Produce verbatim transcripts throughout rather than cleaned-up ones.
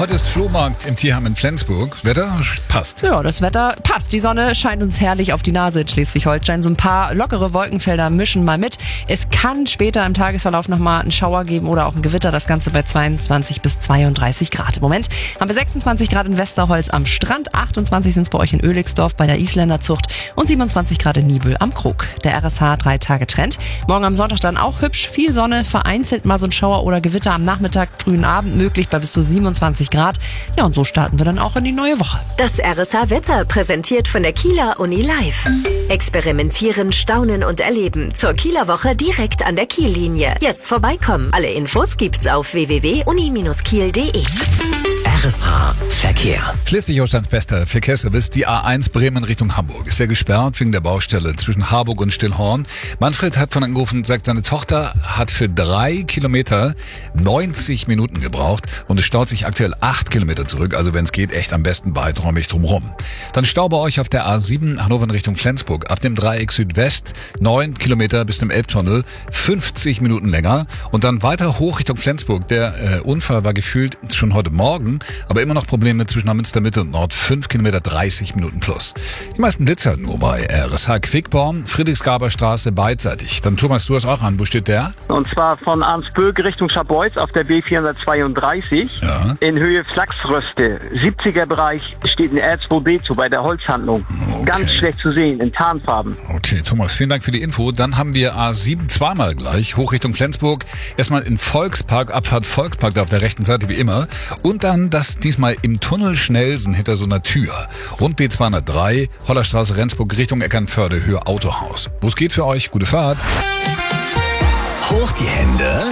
Heute ist Flohmarkt im Tierheim in Flensburg. Wetter passt. Ja, das Wetter passt. Die Sonne scheint uns herrlich auf die Nase in Schleswig-Holstein. So ein paar lockere Wolkenfelder mischen mal mit. Es kann später im Tagesverlauf nochmal einen Schauer geben oder auch ein Gewitter. Das Ganze bei zweiundzwanzig bis zweiunddreißig Grad. Im Moment haben wir sechsundzwanzig Grad in Westerholz am Strand, achtundzwanzig sind es bei euch in Oelixdorf bei der Isländer Zucht und siebenundzwanzig Grad in Nibel am Krug. Der R S H drei Tage Trend. Morgen am Sonntag dann auch hübsch, viel Sonne, vereinzelt mal so ein Schauer oder Gewitter am Nachmittag, frühen Abend möglich bei bis zu siebenundzwanzig Grad. Ja, und so starten wir dann auch in die neue Woche. Das R S H-Wetter präsentiert von der Kieler Uni Live. Experimentieren, staunen und erleben. Zur Kieler Woche direkt an der Kiellinie. Jetzt vorbeikommen. Alle Infos gibt's auf w w w punkt uni Bindestrich kiel punkt de. R S H Verkehr. Schleswig-Holsteins bester Verkehrsservice, die A eins Bremen Richtung Hamburg. Ist ja gesperrt wegen der Baustelle zwischen Harburg und Stillhorn. Manfred hat von angerufen und sagt, seine Tochter hat für drei Kilometer neunzig Minuten gebraucht und es staut sich aktuell acht Kilometer zurück. Also wenn es geht, echt am besten weiträumig drumherum. Dann Stau bei euch auf der A sieben Hannover in Richtung Flensburg. Ab dem Dreieck Südwest neun Kilometer bis zum Elbtunnel, fünfzig Minuten länger. Und dann weiter hoch Richtung Flensburg. Der äh, Unfall war gefühlt schon heute Morgen, aber immer noch Probleme zwischen Neumünster Mitte und Nord. fünf Kilometer, dreißig Minuten plus. Die meisten Blitzer nur bei R S H Quickborn, Friedrichsgaberstraße beidseitig. Dann Thomas, du hast auch an. Wo steht der? Und zwar von Arnsböck Richtung Scharbeutz auf der B vierhundertzweiunddreißig. Ja. In Höhe Flachsröste. siebziger Bereich steht ein R zwei B zu bei der Holzhandlung. Okay. Ganz schlecht zu sehen, in Tarnfarben. Okay, Thomas, vielen Dank für die Info. Dann haben wir A sieben zweimal gleich, hoch Richtung Flensburg. Erstmal in Volkspark, Abfahrt Volkspark, da auf der rechten Seite wie immer. Und dann das diesmal im Tunnel Schnelsen hinter so einer Tür. Und B zweihundertdrei, Hollerstraße, Rendsburg, Richtung Eckernförde, Höhe Autohaus. Wo es geht für euch? Gute Fahrt. Hoch die Hände.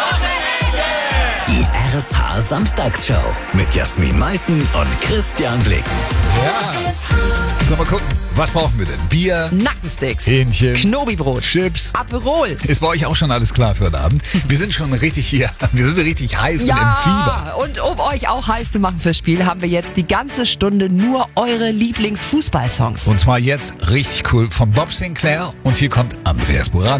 Die R S H Samstagsshow mit Jasmin Malten und Christian Blicken. Ja. So, mal gucken. Was brauchen wir denn? Bier, Nackensticks, Hähnchen, Knobibrot, Chips. Aperol. Ist bei euch auch schon alles klar für heute Abend? Wir sind schon richtig hier. Wir sind richtig heiß und im Fieber. Ja, und um euch auch heiß zu machen fürs Spiel, haben wir jetzt die ganze Stunde nur eure Lieblingsfußballsongs. Und zwar jetzt richtig cool von Bob Sinclair. Und hier kommt Andreas Burani.